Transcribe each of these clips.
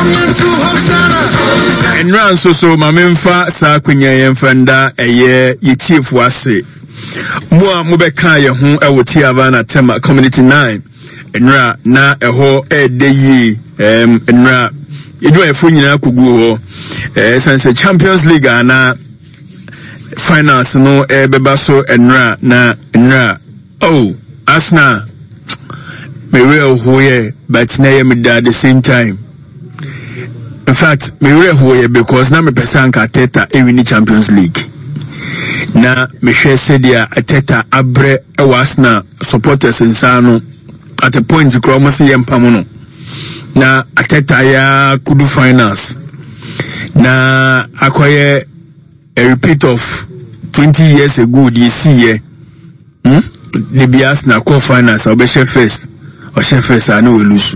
Enran so mamemfa sa kwenya yemfanda eye ye chief wase mo mobeka ye ho ewoti Havana tema community 9 enra na eho edeyi enra yedu efo nyina kogu ho sense Champions League na finals no beba so enra na enra Arsenal me real hoye but na yem at the same time. In fact, me real because na me person ka Teta win Champions League. Na me share said ya Teta abre Arsenal supporters insano at a point to cross see empamono. Na Teta ya kudu finals. Na acquire a repeat of 20 years ago this year. The bias na call finals or be share first or share first I know we lose.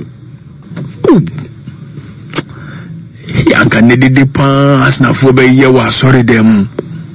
Yanka nedede pass na fo be ye wa sorry dem.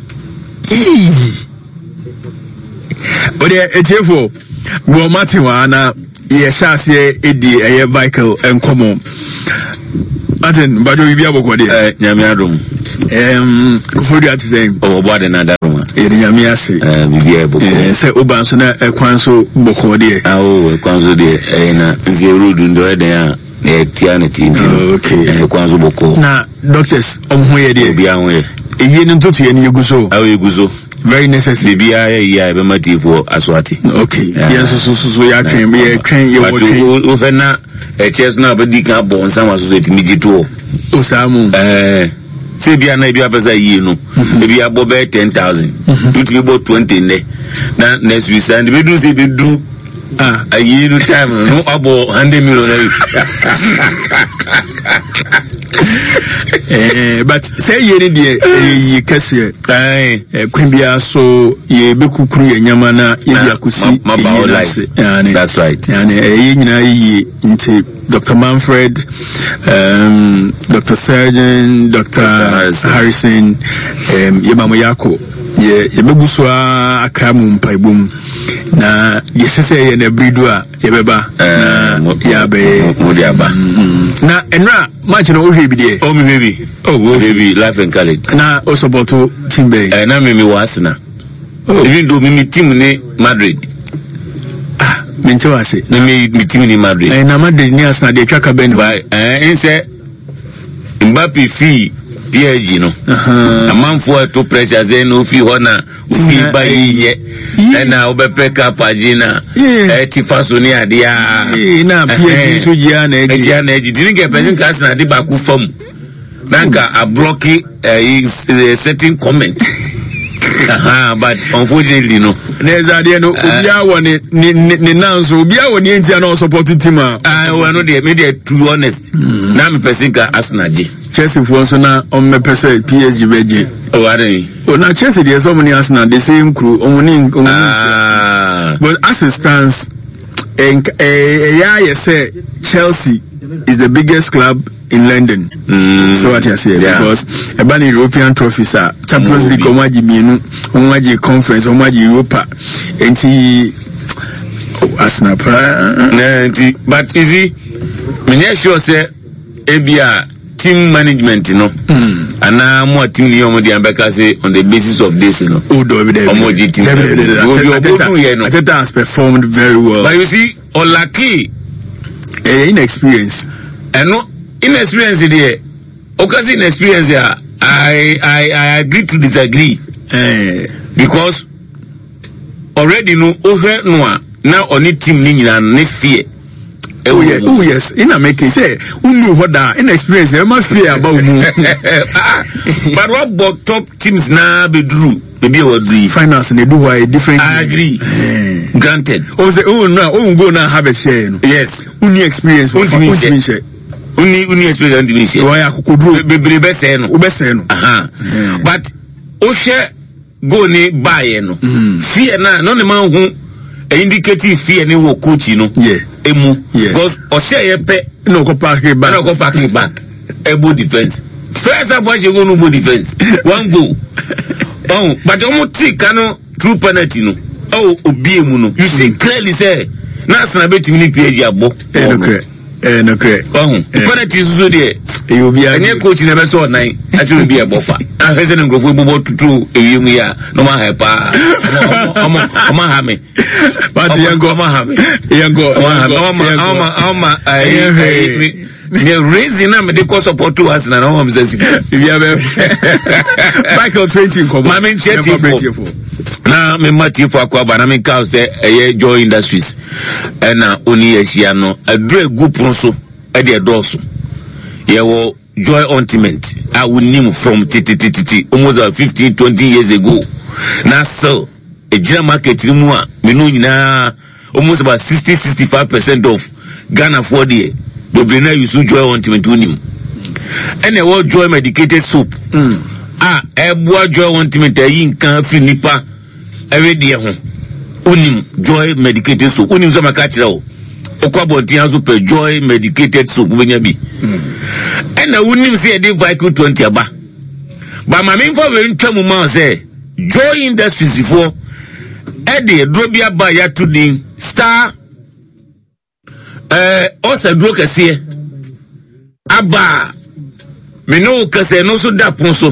Ode etiefo bo Martin wa na ye shase edi eye Michael enkomo. Martin bajo bibia bokode nyame adom. Kofodi ati say Bode na daroma. Ye nyame ase bibia bokode. Se obanso na ekwanso bokode. Ekwanso de na nzie road ndo eden a Tianity. Okay. Kwanzo boko. Na doctors omhoye de. Bia hoye. Eyi ni ntoto ye ni eguso. Eguso. Very necessary. Bia ya be mati for aswati. Okay. Yes so ya train be train you what train. O fe na chess na be di kan bon sama so etimi jitu o samu. Se bia na bia pesa yi no. Bia bo be 10,000. Tutu bo 20 ne. Na next week and be do say be do a year time no about 100 million. But say ye dey ye kese kwembia so ye bekukuru ye nyama na ye biakusi that's right ye nyina ye nti Dr. Manfred Dr. Surgeon Dr. Harrison ye mama yako ye beguswa akamu mpaibum na yesese ye na bridua ye beba na ya be modiaba na enra match no ohwe bi de o mi baby life and college na o support team bay na me was na even though me team ni Madrid minti wase na me team ni Madrid na Madrid ni Arsenal de twaka ben say Mbappe fee PSG no amanfo to pressure say no fee ho na fee ba ye na obepe kapagina tifaso ni ade a na PSG so gia na eji didn't get person cast na de ba ku fam nanka a blocky is certain comment but unfortunately no there's ade no obia woni ni nanso obia woni entia na support team a we no dey me dey too honest na me person ka Arsenal je Chelsea for so na on me person PSG beje na Chelsea dey so many Arsenal the same crew omuni but as it stands say Chelsea is the biggest club in London. So what you say because about European trophies are Champions League omaji mienu omaji conference omaji Europa enti Arsenal but is it me sure say ebia team management and more team ni omo di ambeka say on the basis of this omo di team Ateta has performed very well but you see Olaki inexperience and no inexperience there okazi inexperience there I agree to disagree because already no over no now only team ni nyina ne fear yes in a make say unu hoda inexperience e ma fear about mu but what about top teams na be drew maybe what the finance they do why different I agree granted say go now have a share no yes uni experience what share uni experience uni share why akukudru bebre be say no but o share go ni buy no fear na no man hu indicative fear ni wo coach no emu because o share ye pe no go pack it back able defense so as a boy you go no defense one goal but omo tick no true penalty no obi emu no you see clearly say na Arsenal bet me PSG abo no correct penalty so there You be a coach never saw night. Actually, be a buffer. I hasn't go for to do a year. No matter. Hammy. But young go, raising them the cost of 2 hours and an hour. Michael 20. I mean, now, me Matthew for Aquaba, I mean, cow say a Joy Industries and only a Shiano, a great good ponso at their dorsal. Ye Joy Ointment. I would name from almost 15-20 years ago. Now, so a general market almost about 60-65% of Ghana for the Brina use Joy Ointment unim. And a word Joy medicated soap. A boy Joy Ointment a yin can free nipa every day. Unim Joy medicated soap. Unim some catchero. Okwabonti super Joy medicated soap when you be. And I wouldn't say a day Vico 20 aba. But my main for very term say Joy Industries before Eddie Drobia Baya to the star also broke a see Abba me no kase no so da ponso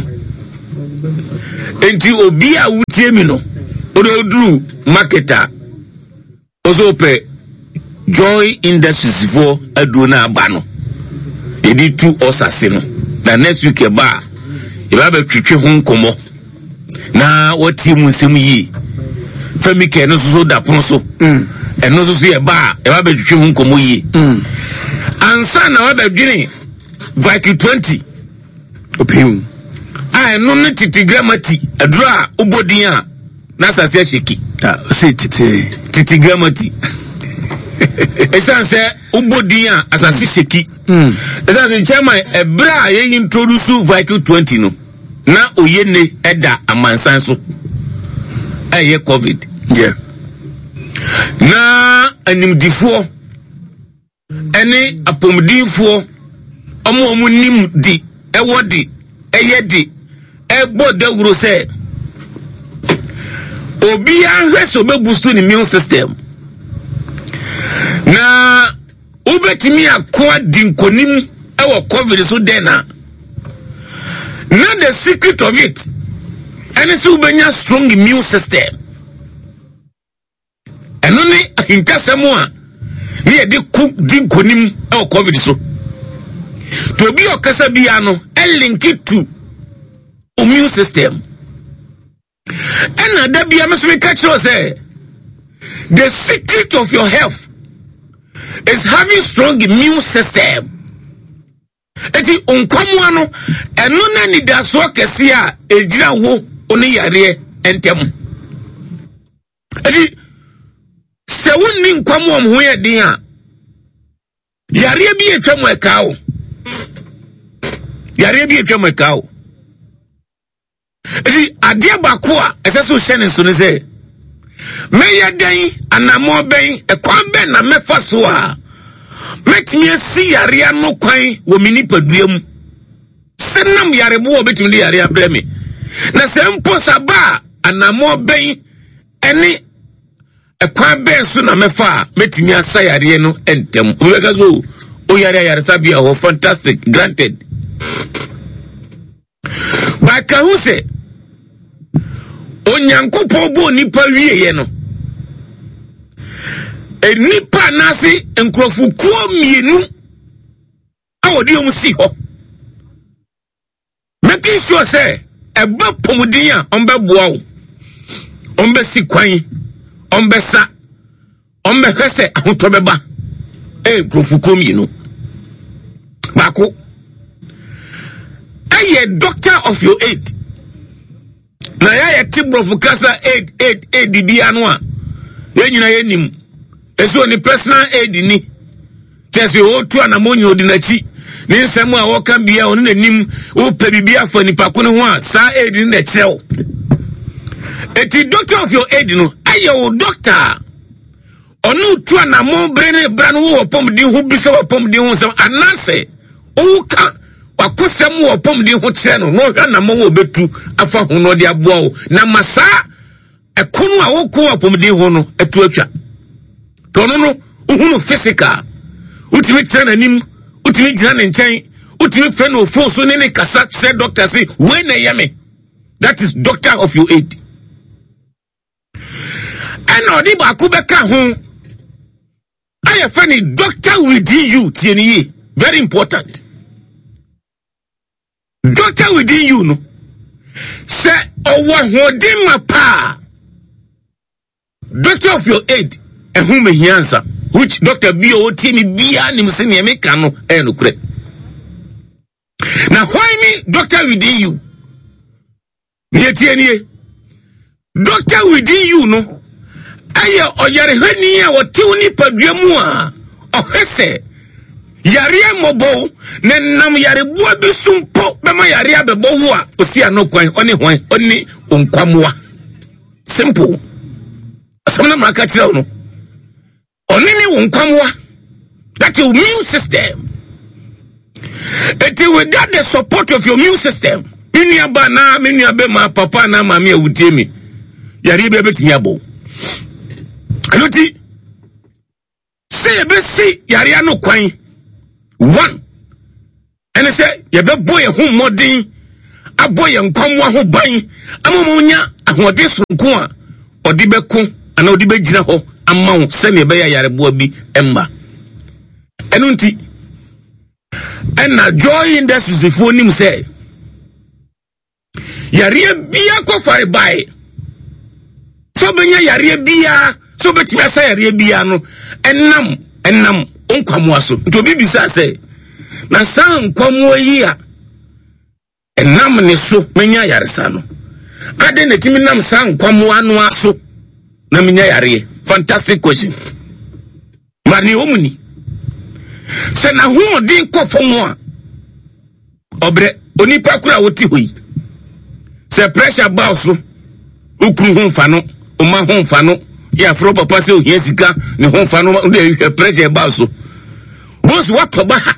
enti obi a wutie mi no odo dru marketer also pay Joy Industries for aduna aba no edi tu osase no na next week e ba e ba twetwe ho nkomo na wati mu nsem yi fami ke no so da ponso eno so e ba e ba twetwe ho nkomo yi ansa na wa ba dwene Vaki 20 opim I no ne titigramati adura ubodian na sase sheki say titigramati esan say ubodian asase sheki esan chairman ebra ye introduce Vaki 20 no na oyene eda amansan so eye covid na animdifo ene apomdinfo omo nim di ewodi eyedi egbo dawuro se obi anhweso be boost ni immune system na ubetimi akwa dinkonim ewo covid so den na the secret of it and so ubenya strong immune system enoni intasemo a ni e de dinkonim ewo covid so to be okasa bia no link it to immune system and that bia me so catch you say the secret of your health is having strong immune system. Eti onkwamwa no eno na ni da so kese a ejira wo oni yare entem. Eti se wonni nkwamwa ho ye din a yare bi etwam ekawo. Yare bi etwam ekawo. Eti ade bako a eseso hye so ne se me yeden anamo ben ekwan ben na mefa so a metimi si yare no kwan wo mini paduam senam yare bo obetimi de yare abreme na sempo saba anamo ben ene ekwan ben so na mefa metimi asa yare no entem obeka zo o yare sabia o fantastic granted ba ka hu se onyankopon bo nipa wieye no enipa nasi enkrofukuo mienu awodi omusi ho making sure say eba pomudin a ombe boa wo ombe sikwan ombe sa ombe hwese ahotobeba enkrofukuo mienu bako aye doctor of your aid na ya tibrofu kasa aid bi anu a yenyina yenim eso ni personal aid ni tese o tu anamonyo odinachi ni nsemu a woka bia onu nanim o pe bibia fa nipa ko ne ho a sa aid ni na kyerɛw eti doctor of your aid no aye o doctor onu tu anamon brene brano wo pomdin ho bi se wo pomdin ho se anase o ka wakosem wo pomdin ho kyerɛ no no hwa namon wo betu afa ho no de aboa wo na masa ekunu a wo ko pomdin ho no etu atwa tono no uhunu physical utimi tsana nim utimi gina ne nkyɛn utimi friend no phone so nene kasa said doctor say when na yeme. That is doctor of your aid. And odi ba ku beka ho. I funny doctor within you tieni. Very important. Doctor within you no. Say owa hodin ma pa. Doctor of your aid and whom he answer. Which doctor be o tieni bia ni mse ni emeka no e no kure. Now why me doctor within you? Doctor within you no aya oyare hani a wotiwni paduamu a ohese yare mobo ne nam yare bua bisumpo bema yare abebo wo a osi anokwan oni hwan oni onkwamwa simple asamna maka tira no oni ni onkwamwa that your immune system it without the support of your immune system mini aba na mini abe ma papa na mami awutiemi yari be betimi abo anoti say be si yari anokwan one ene say ye be boy hu modin aboye nkwamwa ho ban amomunya ahode sonko a odi beko ana odi be gina ho amawo se ne be yare boa bi emma enunti ena joy in the susifoni say yare bia ko fare bai so benya yare bia so betimi asa yare bia no enam onkwamwa so nto bibisa say na san kwamwa yi a enam ne so menya yare sa no ade ne timi nam san kwamwa no aso na menya yare. Fantastic question. Mani omuni se na hu odin kofo mo a obre onipa kura woti hoyi se pressure bow so ukuru hu mfa no oma hu mfa no ya fro papa se ohia sika ne hu mfa no de pressure bow so boss what ba ha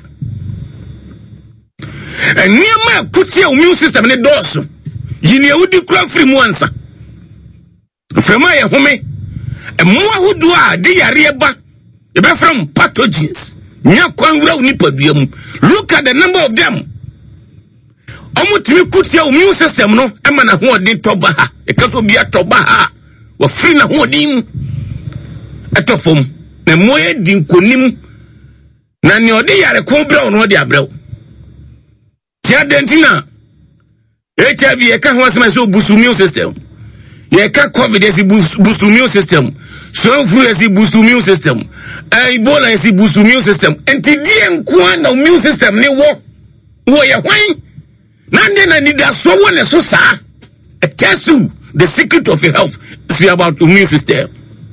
eniema kuti immune system ne doso yini ewudi kura free mu ansa frema ye home emu ahudu a de yare ba e be from pathogens nya kwanwura unipa duam. Look at the number of them. Omutimi kuti immune system no ema na ho odin toba ha e kaso bia toba ha wa free na ho odin atofom na moye din konim na ne odi yare ko bra no odi abrɛw tia dentina HIV e ka ho asema so boost immune system ye ka covid is boost immune system so flu is boost immune system Ebola is boost immune system enti die nko na immune system ne wo ye hwan nande na need so one so sa tell you the secret of your health is about immune system.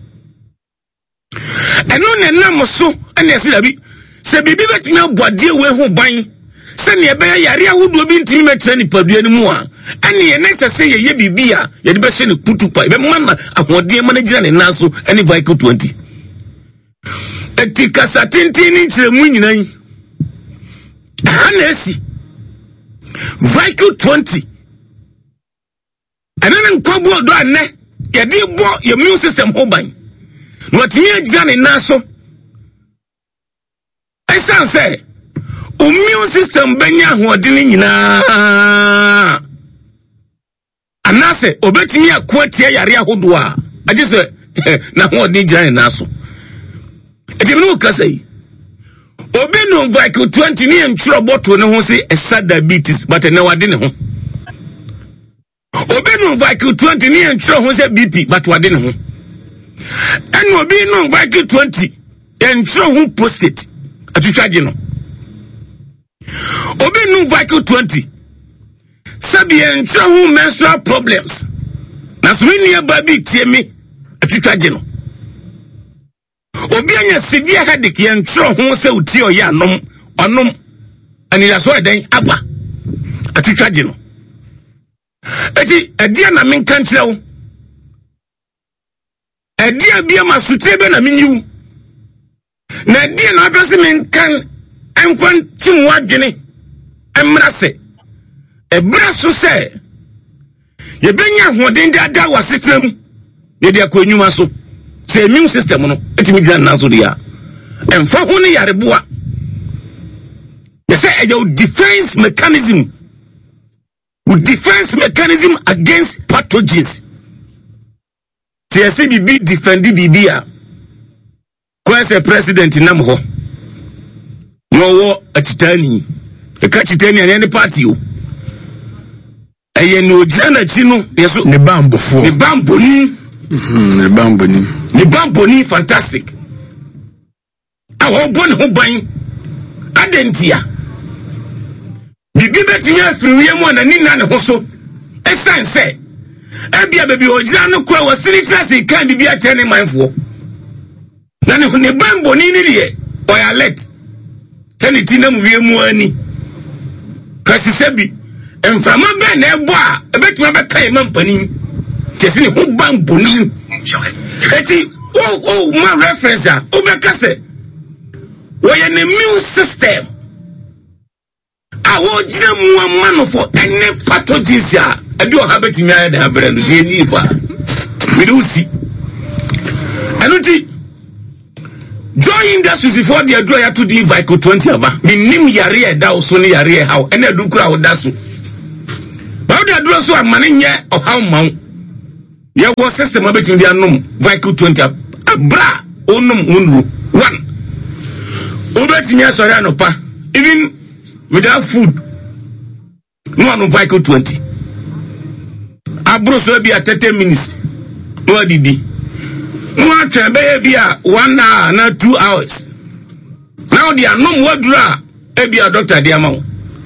Eno ne nam so ene se dabi se bibi betimi abode we ho ban se ne be yare ahudo bi ntimi metre ni padua ni mu a ene ye nese se ye bibi a ye de be se ne kutupa be mama ahode ma na gira ne naso ene Vical 20 etika satintini nchire mu nyinan anesi Vical 20 anene nkwabo do ane ye di bo your immune system ho ban what me gira ne naso esan say immune system benya hodin nyina anase obetimi akwatia yare ahodo a age se na hodin gira ne naso edimnu kasai obi no Vical 20 ni entro bottle ne ho se esa diabetes but na wade ne ho obi no Vical 20 ni entro ho se BP but wade ne ho enu obi no Vical 20 entro ho prostate atutwaje no obi no Vical 20 sabi entro ho menstrual problems na so ni ababi tiemi atutwaje no obi anya severe headache ye ntro ho se uti o ya onom anira so eden aba atutwaje no eti edia na menka nkyerɛw edia bia masutebe na menyiwu na edia na apese menkan enfan tim wadwene emrase ebra so se ye benya hoden dada wasetram ye dia ko enwuma so se immune system no etimi gira naso dia emfa ho ne yareboa They say your defense mechanism. With defense mechanism against pathogens. They say be defended Bibia. Kwese president Namho. No war a Chitani. A Kachitani and any party. A no Jana Chino, yes, the bamboo for the bamboni. The bamboni, fantastic. Our born who buying Adentia. Bibi betinya free one and Nina Hoso. A sign say, Abia baby or Jano Qua was silly can be a turning mindful. None of the bamboni or I let Tenitina Muani. Kasi Sebi, and from a man, a bet my company. Just in who bamboni. Oh, my reference, Obakase. We're an immune system. I want you man for any pathogens. I don't have it in my brand. We do see. I don't think Joy Industries before the Joy to the Vico 20 aba. Minim yare da osoni yare how ene du kura odaso. Ba the address so amane nye o how man. Ye wo system abetun dia nom Vico 20 abra onum unru 1. Obetun sorry anopa even without food. No one Vico 20. Abro so be at 30 minutes. No didi. No try be 1 hour na 2 hours. Now they are no more dra e be a doctor dey amount.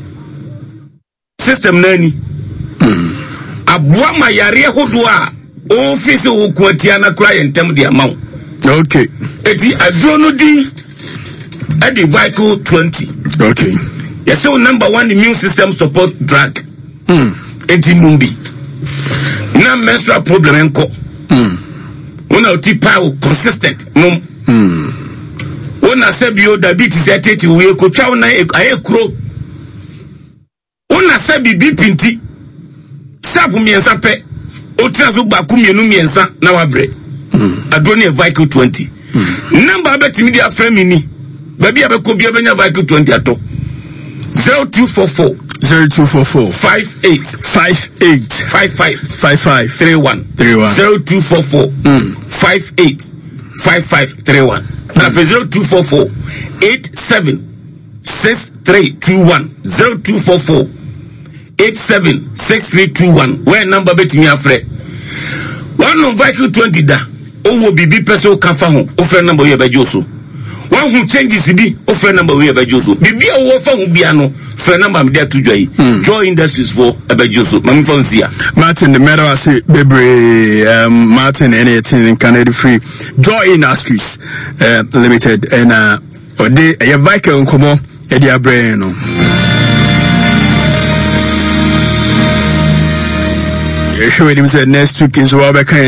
System nani. Abua ma yare hodo a office wo kwatia na kra yentem dey amount. Okay. Eti adrono di at the Vico 20. Okay. Yes, so number 1 immune system support drug. Eti mumbi. Na menstrual problem enko. Una tipa consistent. No. Una sebio diabetes eteti we ko twa na ayekro. Una sebi bipinti. Sapu miensa pe. O trazo gbaku mienu miensa na wabre. Adoni Vico 20. Number betimi dia frame ni. Baby abeko bia benya Vico 20 ato. 0244 58 31 0244 58 31 na 0244 87 6321 0244 87 6321 where number betimi afre one no Vico 20 da owo bibi peso kafa ho ofre number we bejoso one who changes be offer number we abejoso bibi a wo fa hu bia no for number me dey to dwai Joy Industries for abejoso mami fansia Martin the matter say bebre Martin anything in Canada free Joy Industries limited and ode e Vico nkomo e dia brain no show him say next week is what